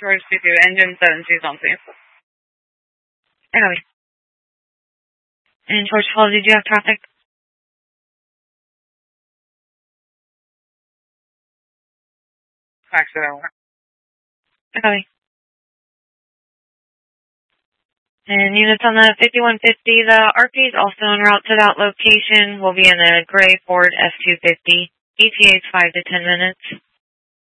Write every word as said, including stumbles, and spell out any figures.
George two two, engine seven two something. Anyway. And George Hall, did you have traffic? Accidental. Okay. And units on the fifty-one fifty, the R P is also en route to that location. We'll be in a gray Ford F two fifty. E T A is five to ten minutes.